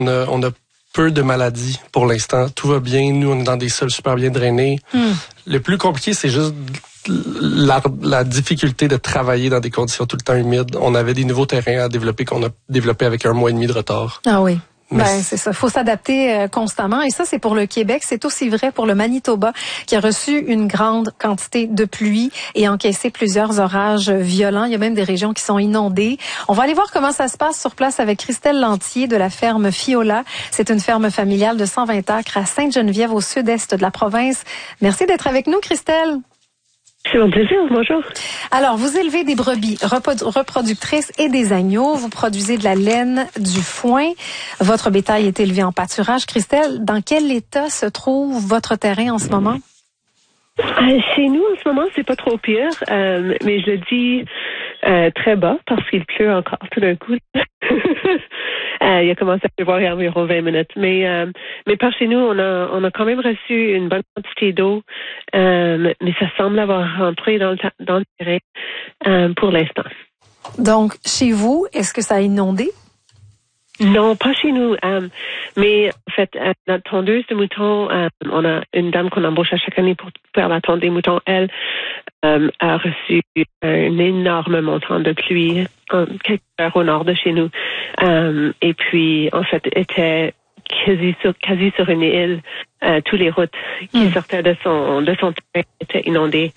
On a peu de maladies pour l'instant. Tout va bien. Nous, on est dans des sols super bien drainés. Le plus compliqué, c'est juste la difficulté de travailler dans des conditions tout le temps humides. On avait des nouveaux terrains à développer qu'on a développés avec 1 mois et demi de retard. Ah oui. C'est ça. Faut s'adapter constamment. Et ça, c'est pour le Québec. C'est aussi vrai pour le Manitoba, qui a reçu une grande quantité de pluie et encaissé plusieurs orages violents. Il y a même des régions qui sont inondées. On va aller voir comment ça se passe sur place avec Christelle Lantier de la ferme Fiola. C'est une ferme familiale de 120 acres à Sainte-Geneviève, au sud-est de la province. Merci d'être avec nous, Christelle. C'est mon plaisir, bonjour. Alors, vous élevez des brebis reproductrices et des agneaux. Vous produisez de la laine, du foin. Votre bétail est élevé en pâturage. Christelle, dans quel état se trouve votre terrain en ce moment? Chez nous, en ce moment, c'est pas trop pire, mais je le dis très bas parce qu'il pleut encore tout d'un coup. Il a commencé à pleuvoir il y a environ 20 minutes. Mais par chez nous, on a quand même reçu une bonne quantité d'eau, mais ça semble avoir rentré dans le terrain pour l'instant. Donc, chez vous, est-ce que ça a inondé? Non, pas chez nous. Mais en fait, notre tondeuse de moutons, on a une dame qu'on embauche à chaque année pour faire la tonde des moutons. Elle a reçu un énorme montant de pluie quelques heures au nord de chez nous. Et puis, en fait, était quasi sur une île. Toutes les routes qui sortaient de son terrain étaient inondées.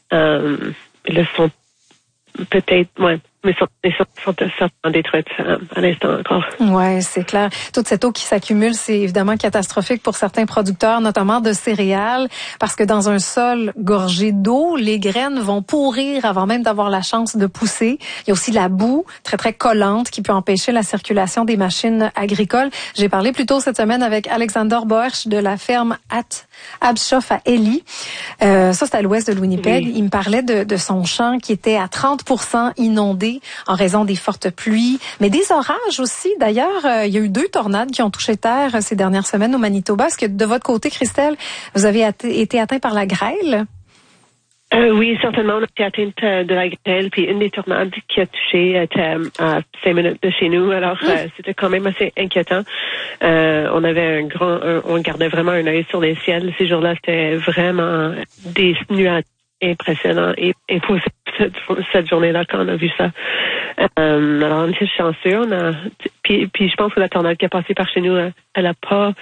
Le sont peut-être, ouais, mais sont certainement détruites à l'instant encore. Ouais, c'est clair. Toute cette eau qui s'accumule, c'est évidemment catastrophique pour certains producteurs, notamment de céréales, parce que dans un sol gorgé d'eau, les graines vont pourrir avant même d'avoir la chance de pousser. Il y a aussi la boue, très, très collante, qui peut empêcher la circulation des machines agricoles. J'ai parlé plus tôt cette semaine avec Alexander Boersch de la ferme Abschof à Ellie. Ça, c'est à l'ouest de Winnipeg. Oui. Il me parlait de son champ qui était à 30% inondé en raison des fortes pluies, mais des orages aussi. D'ailleurs, il y a eu 2 tornades qui ont touché terre ces dernières semaines au Manitoba. Est-ce que de votre côté, Christelle, vous avez été atteint par la grêle? Oui, certainement. On a été atteinte de la grêle, puis une des tornades qui a touché était à 5 minutes de chez nous. Alors, c'était quand même assez inquiétant. On avait on gardait vraiment un œil sur les ciels. Ces jours-là, c'était vraiment des nuages impressionnants et imposants cette journée-là quand on a vu ça. Alors, on était chanceux. Puis je pense que la tornade qui a passé par chez nous, elle a pas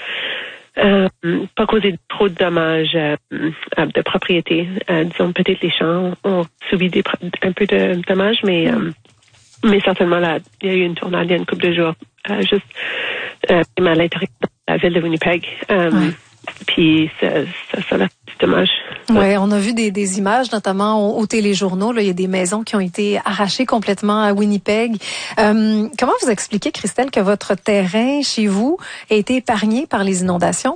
causé trop de dommages de propriété. Disons, peut-être les champs ont subi un peu de dommages, mais certainement, là, il y a eu une tornade il y a une couple de jours, juste à l'intérieur de la ville de Winnipeg. Puis ça a fait dommage. Oui, on a vu des images, notamment aux téléjournaux. Là, il y a des maisons qui ont été arrachées complètement à Winnipeg. Comment vous expliquez, Christelle, que votre terrain chez vous a été épargné par les inondations?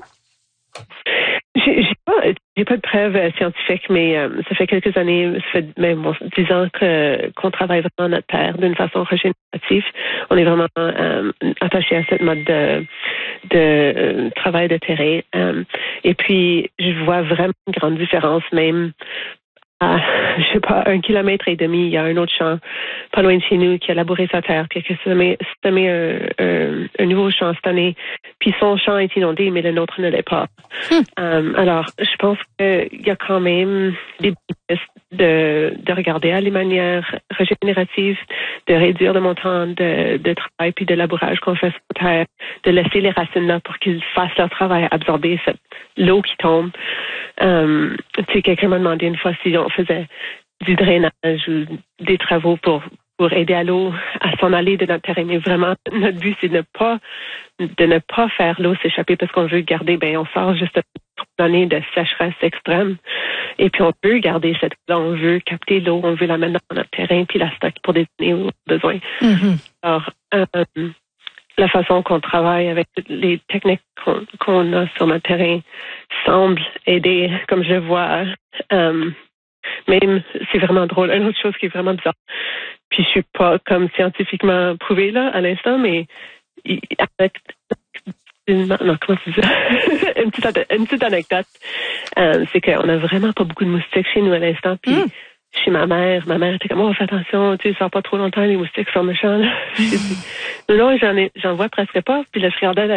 J'ai pas de preuves scientifiques, mais ça fait quelques années, ça fait même 10 ans qu'on travaille vraiment notre terre d'une façon régénérative. On est vraiment attaché à cette mode de travail de terrain. Et puis, je vois vraiment une grande différence, même à, 1,5 kilomètre, il y a un autre champ pas loin de chez nous qui a labouré sa terre, qui a semé un nouveau champ cette année. Puis son champ est inondé, mais le nôtre ne l'est pas. Alors, je pense qu'il y a quand même des bénéfices de regarder à les manières régénératives, de réduire le montant de travail puis de labourage qu'on fait sur la terre, de laisser les racines là pour qu'ils fassent leur travail, absorber l'eau qui tombe. Tu sais, quelqu'un m'a demandé une fois si on faisait du drainage ou des travaux pour aider à l'eau à s'en aller de notre terrain. Mais vraiment, notre but, c'est de ne pas faire l'eau s'échapper parce qu'on veut garder, on sort juste une année de sécheresse extrême. Et puis, on veut garder cette eau, on veut capter l'eau, on veut la mettre dans notre terrain puis la stocker pour des années où on a besoin. Alors, la façon qu'on travaille avec les techniques qu'on a sur notre terrain semble aider, comme je vois. Même, c'est vraiment drôle. Une autre chose qui est vraiment bizarre. Puis je suis pas comme scientifiquement prouvée là à l'instant, mais avec comment tu dis ça? une petite anecdote, c'est qu'on a vraiment pas beaucoup de moustiques chez nous à l'instant. Puis chez ma mère était comme, fais attention, tu sors pas trop longtemps, les moustiques sont méchants. Là. Non, j'en vois presque pas. Puis là, je regardais